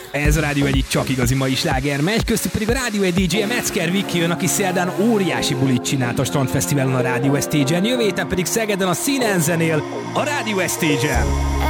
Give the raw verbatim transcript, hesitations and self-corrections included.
Ez a Rádió egy csak igazi mai sláger megy, köztük pedig a Rádió egy dé dzsé Metzger Viki jön, aki szerdán óriási bulit csinált a Strandfesztiválon a Rádió Stage-en, jövő héten pedig Szegeden a Színen zenél a Rádió Stage-en.